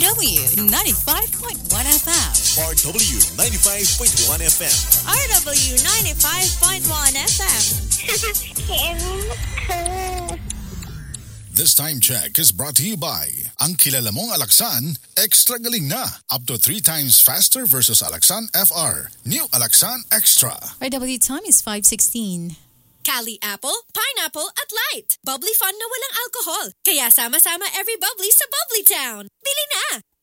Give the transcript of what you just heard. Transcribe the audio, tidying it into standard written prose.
RW 95.1 FM. RW 95.1 FM. RW 95.1 FM. This time check is brought to you by ang kilala mong Alaxan, extra galing na. Up to 3 times faster versus Alaxan FR. New Alaxan Extra. RW time is 5:16. Cali Apple, Pineapple at Light. Bubbly fun na walang alcohol. Kaya sama-sama every bubbly sa Bubbly Town. Bili na!